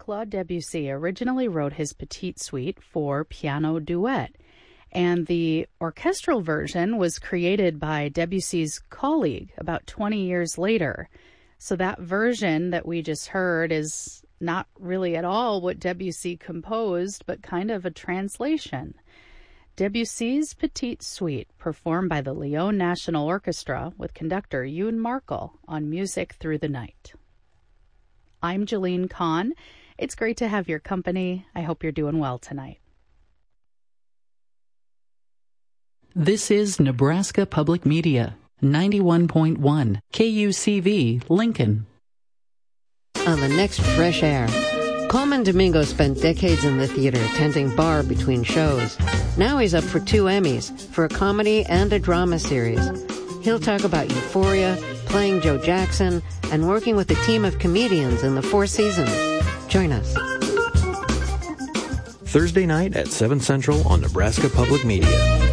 Claude Debussy originally wrote his Petite Suite for piano duet, and the orchestral version was created by Debussy's colleague about 20 years later. So that version that we just heard is not really at all what Debussy composed, but kind of a translation. Debussy's Petite Suite, performed by the Lyon National Orchestra with conductor Yoon Markel on Music Through the Night. I'm Jeline Kahn. It's great to have your company. I hope you're doing well tonight. This is Nebraska Public Media, 91.1 KUCV, Lincoln. On the next Fresh Air, Coleman Domingo spent decades in the theater tending bar between shows. Now he's up for 2 Emmys for a comedy and a drama series. He'll talk about Euphoria, playing Joe Jackson, and working with a team of comedians in the 4 Seasons. Join us. Thursday night at 7 Central on Nebraska Public Media.